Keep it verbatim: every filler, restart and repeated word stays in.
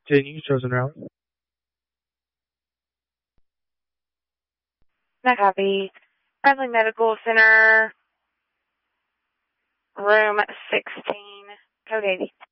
Continue, chosen route. Not copy. Friendly Medical Center, room sixteen, code eighty.